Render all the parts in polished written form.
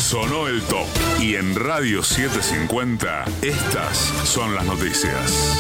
Sonó el top. Y en Radio 750, estas son las noticias.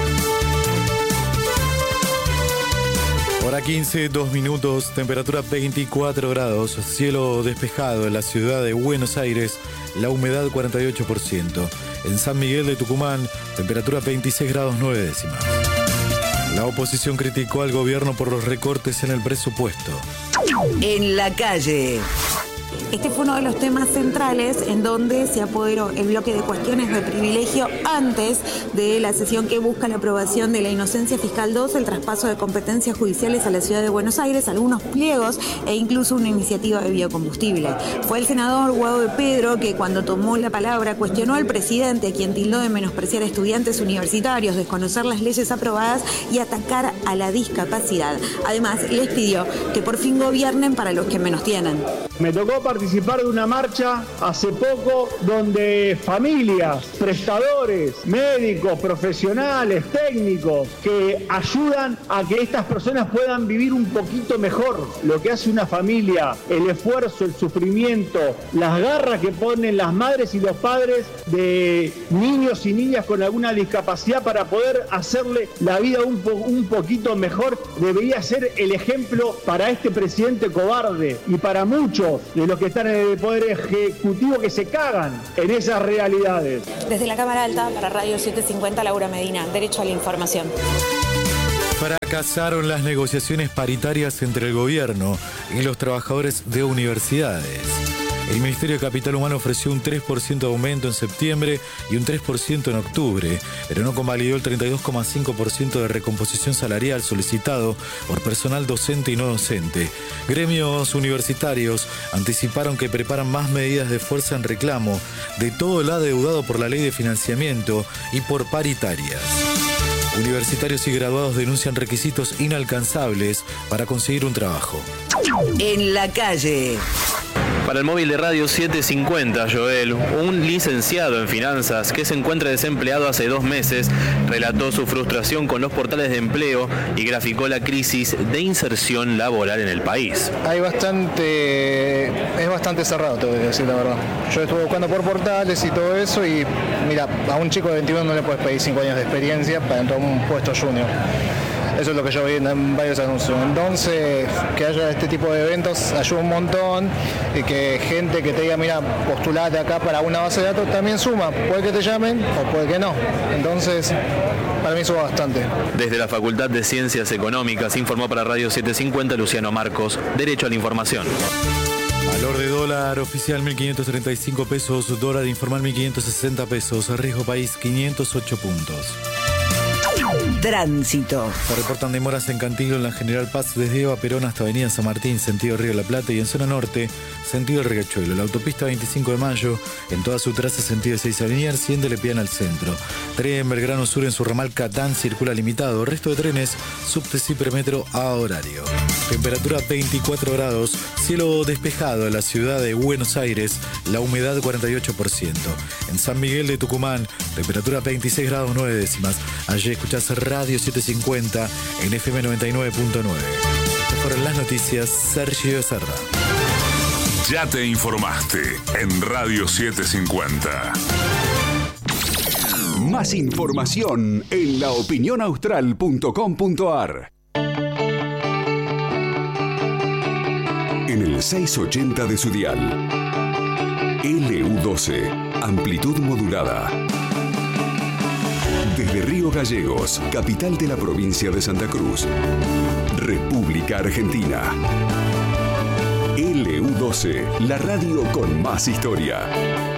Hora 15, 2 minutos, temperatura 24 grados, cielo despejado en la ciudad de Buenos Aires, la humedad 48%. En San Miguel de Tucumán, temperatura 26 grados 9 décimas. La oposición criticó al gobierno por los recortes en el presupuesto. En la calle. Este fue uno de los temas centrales en donde se apoderó el bloque de cuestiones de privilegio antes de la sesión que busca la aprobación de la inocencia fiscal 2, el traspaso de competencias judiciales a la ciudad de Buenos Aires, algunos pliegos e incluso una iniciativa de biocombustible. Fue el senador Guado de Pedro que cuando tomó la palabra cuestionó al presidente, a quien tildó de menospreciar a estudiantes universitarios, desconocer las leyes aprobadas y atacar a la discapacidad. Además, les pidió que por fin gobiernen para los que menos tienen. Me tocó participar de una marcha hace poco donde familias, prestadores, médicos, profesionales, técnicos que ayudan a que estas personas puedan vivir un poquito mejor. Lo que hace una familia, el esfuerzo, el sufrimiento, las garras que ponen las madres y los padres de niños y niñas con alguna discapacidad para poder hacerle la vida un poquito mejor, debería ser el ejemplo para este presidente cobarde y para muchos de los que están en el Poder Ejecutivo que se cagan en esas realidades. Desde la Cámara Alta, para Radio 750, Laura Medina, Derecho a la Información. Fracasaron las negociaciones paritarias entre el gobierno y los trabajadores de universidades. El Ministerio de Capital Humano ofreció un 3% de aumento en septiembre y un 3% en octubre, pero no convalidó el 32,5% de recomposición salarial solicitado por personal docente y no docente. Gremios universitarios anticiparon que preparan más medidas de fuerza en reclamo de todo lo adeudado por la ley de financiamiento y por paritarias. Universitarios y graduados denuncian requisitos inalcanzables para conseguir un trabajo. En la calle. Para el móvil de Radio 750, Joel, un licenciado en finanzas que se encuentra desempleado hace 2 meses, relató su frustración con los portales de empleo y graficó la crisis de inserción laboral en el país. Es bastante cerrado, te voy a decir la verdad. Yo estuve buscando por portales y todo eso y mira, a un chico de 21 no le puedes pedir 5 años de experiencia para entrar a un puesto junior. Eso es lo que yo vi en varios anuncios. Entonces, que haya este tipo de eventos ayuda un montón y que gente que te diga, mira, postulate acá para una base de datos también suma. Puede que te llamen o puede que no. Entonces, para mí suma bastante. Desde la Facultad de Ciencias Económicas informó para Radio 750 Luciano Marcos, Derecho a la Información. Valor de dólar oficial 1.535 pesos, dólar informal 1.560 pesos, riesgo país 508 puntos. Tránsito. Se reportan demoras en Cantilo en la General Paz desde Eva Perón hasta Avenida San Martín, sentido Río de la Plata, y en zona norte, sentido El Riachuelo. La autopista 25 de Mayo, en toda su traza sentido 6 Avenida, 100 de Lepiana al centro. Tren Belgrano Sur en su ramal Catán circula limitado. Resto de trenes, subte y premetro a horario. Temperatura 24 grados, cielo despejado en la ciudad de Buenos Aires, la humedad 48%. En San Miguel de Tucumán, temperatura 26 grados 9 décimas. Allí escuchás Radio 750 en FM 99.9. Estas fueron las noticias. Sergio Serra. Ya te informaste en Radio 750. Más información en laopinionaustral.com.ar. En el 680 de su dial. LU12, amplitud modulada. Desde Río Gallegos, capital de la provincia de Santa Cruz, República Argentina. LU12, la radio con más historia.